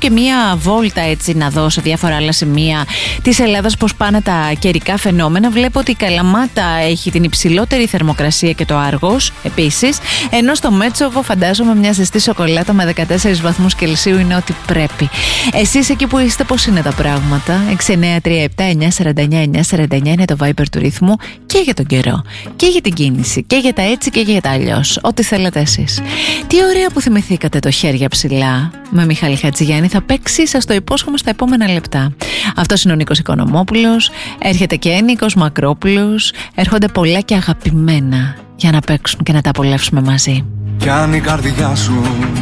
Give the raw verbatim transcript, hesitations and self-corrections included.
και μία βόλτα έτσι να δω σε διάφορα άλλα σημεία της Ελλάδας πώς πάνε τα καιρικά φαινόμενα. Βλέπω ότι η Καλαμάτα έχει την υψηλότερη θερμοκρασία και το Άργος επίσης, ενώ στο Μέτσοβο φαντάζομαι μια ζεστή σοκολάτα με δεκατέσσερις βαθμούς Κελσίου είναι ό,τι πρέπει. Εσείς εκεί που είστε πώς είναι τα πράγματα? έξι εννιά τρία επτά εννιά τέσσερα εννιά εννιά τέσσερα εννιά είναι το Viber του ρυθμού, και για τον καιρό και για την κίνηση και για τα έτσι και για τα αλλιώς, ό,τι θέλετε εσείς. Τι ωραία που θυμηθήκατε το χέρια ψηλά με Μιχάλη Χατζηγιάννη. Θα παίξει, σας το υπόσχομαι, στα επόμενα λεπτά. Αυτός είναι ο Νίκος Οικονομόπουλος, έρχεται και Νίκος Μακρόπουλος, έρχονται πολλά και αγαπημένα για να παίξουν και να τα απολαύσουμε μαζί. Κι αν η καρδιά σου